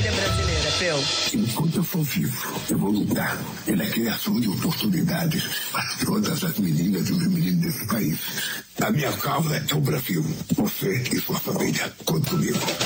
família brasileira, Peu? Enquanto eu for vivo, eu vou lutar pela criação de oportunidades para todas as meninas e os meninos desse país. A minha causa é o Brasil. Você e sua família, conta comigo.